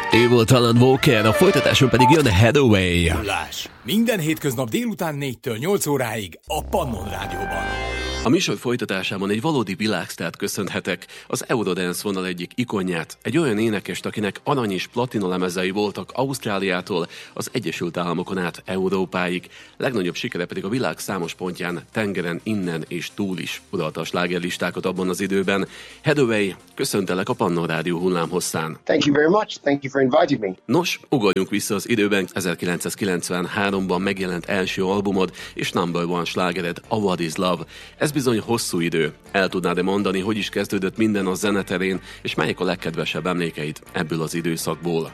Ő volt Alan Walker, a folytatáson pedig jön Hathaway. Minden hétköznap délután 4-től 8 óráig a Pannon Rádióban. A műsor folytatásában egy valódi világsztárt köszönhetek, az Eurodance vonal egyik ikonját, egy olyan énekest, akinek arany és platina lemezei voltak Ausztráliától az Egyesült Államokon át Európáig, legnagyobb sikere pedig a világ számos pontján, tengeren, innen és túl is uralta a slágerlistákat abban az időben. Hathaway, köszöntelek a Pannon Rádió hullámhosszán. Thank you very much. Thank you for inviting me. Nos, ugorjunk vissza az időben. 1993-ban megjelent első albumod és number one slágered, a What is Love. Ez bizony hosszú idő. El tudnád-e mondani, hogy is kezdődött minden a zeneterén, és melyik a legkedvesebb emlékeid ebből az időszakból?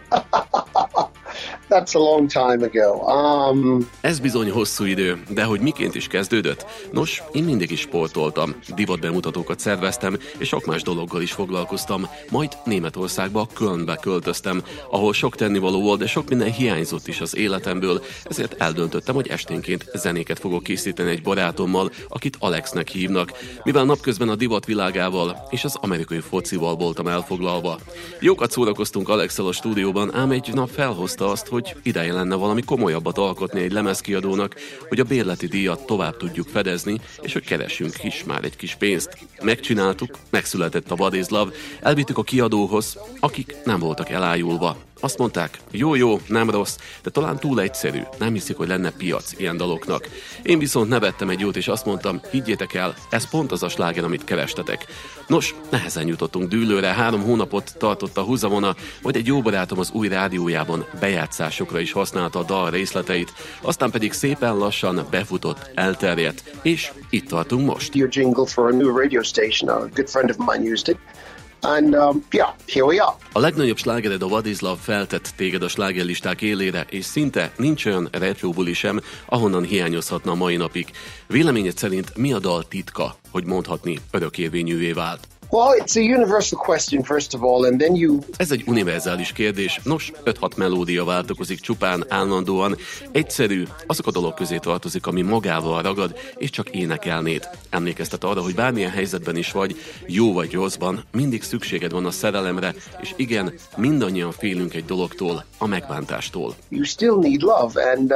That's a long time ago. Ez bizony hosszú idő, de hogy miként is kezdődött? Nos, én mindig is sportoltam, divatbemutatókat szerveztem, és sok más dologgal is foglalkoztam. Majd Németországba, Kölnbe költöztem, ahol sok tennivaló volt, de sok minden hiányzott is az életemből, ezért eldöntöttem, hogy esténként zenéket fogok készíteni egy barátommal, akit Alexnek hívnak, mivel napközben a divat világával és az amerikai focival voltam elfoglalva. Jókat szórakoztunk Alexszel a stúdióban, ám egy nap felhozta azt, hogy ideje lenne valami komolyabbat alkotni egy lemezkiadónak, hogy a bérleti díjat tovább tudjuk fedezni, és hogy keressünk is már egy kis pénzt. Megcsináltuk, megszületett a What is Love, elvittük a kiadóhoz, akik nem voltak elájulva. Azt mondták, jó, nem rossz, de talán túl egyszerű, nem hiszik, hogy lenne piac ilyen daloknak. Én viszont nevettem egy jót, és azt mondtam, higgyétek el, ez pont az a sláger, amit kerestetek. Nos, nehezen jutottunk dűlőre, 3 hónapot tartott a húzavona, majd egy jó barátom az új rádiójában bejátszásokra is használta a dal részleteit, aztán pedig szépen lassan befutott, elterjedt, és itt tartunk most. Your jingle for a new radio station, a good friend of mine used it. And here we are. A legnagyobb slágered, a What is Love feltett téged a slágerlisták élére, és szinte nincs olyan retrobuli sem, ahonnan hiányozhatna a mai napig. Véleményed szerint mi a dal titka, hogy mondhatni örökérvényűvé vált? Well, it's a universal question, first of all, and then you... Ez egy univerzális kérdés. Nos, 5-6 melódia váltakozik csupán, állandóan. Egyszerű, azok a dalok közé tartozik, ami magával ragad, és csak énekelnéd. Emlékeztet arra, hogy bármilyen helyzetben is vagy, jó vagy rosszban, mindig szükséged van a szerelemre, és igen, mindannyian félünk egy dologtól, a megbántástól. You still need love, and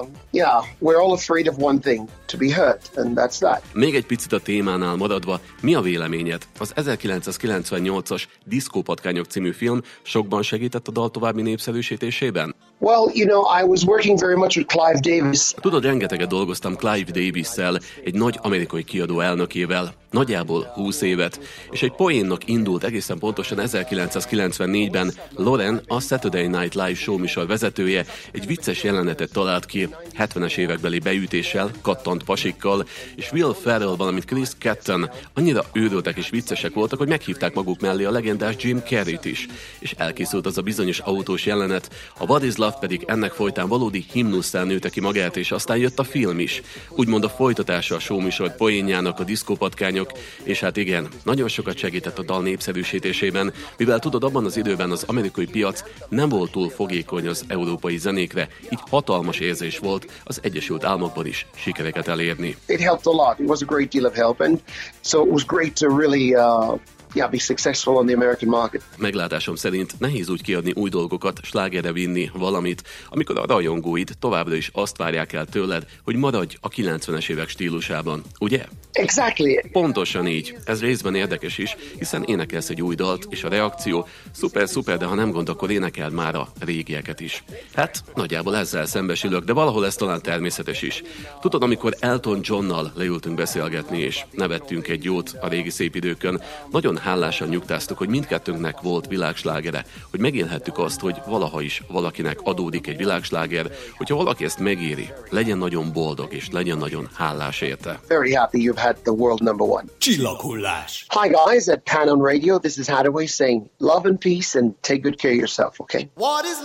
we're all afraid of one thing, to be hurt, and that's that. Még egy picit a témánál maradva, mi a véleményed? Az 1998-as Diszkópatkányok című film sokban segített a dal további népszerűsítésében? Well, I was working very much with Clive Davis. Tudod, rengeteget dolgoztam Clive Davissel, egy nagy amerikai kiadó elnökével, nagyjából 20 évet, és egy poénnak indult egészen pontosan 1994-ben Lauren, a Saturday Night Live show műsor vezetője, egy vicces jelenetet talált ki, 70-es évekbeli beütéssel, kattant pasikkal, és Will Ferrell, valamint Chris Kattan annyira őrültek és viccesek voltak, hogy meghívták maguk mellé a legendás Jim Carreyt is, és elkészült az a bizonyos autós jelenet, a What is Love pedig ennek folytán valódi himnusszá nőtte ki magát, és aztán jött a film is. Úgymond a folytatása a showműsor poénjának, a Diszkópatkányok, és hát igen, nagyon sokat segített a dal népszerűsítésében, mivel tudod, abban az időben az amerikai piac nem volt túl fogékony az európai zenékre, így hatalmas érzés volt az Egyesült Államokban is sikereket elérni. It helped a lot. It was a great deal of help, and so it was great to really be successful on the American market. Meglátásom szerint nehéz úgy kiadni új dolgokat, slágerre vinni valamit, amikor a rajongóid továbbra is azt várják el tőled, hogy maradj a 90-es évek stílusában, ugye? Exactly. Pontosan így. Ez részben érdekes is, hiszen énekelsz egy új dalt, és a reakció szuper, de ha nem gond, akkor énekeld már a régieket is. Hát, nagyjából ezzel szembesülök, de valahol ez talán természetes is. Tudod, amikor Elton Johnnal leültünk beszélgetni, és nevettünk egy jót a régi szép időkön, nagyon hálásan nyugtáztuk, hogy mindkettőnknek volt világslágere, hogy megélhettük azt, hogy valaha is valakinek adódik egy világsláger, hogyha valaki ezt megéri, legyen nagyon boldog és legyen nagyon hálás érte. Very happy you've had the world number one. Csillaghullás. Hi guys at Pannon Radio, this is Hathaway saying love and peace and take good care of yourself, okay? What is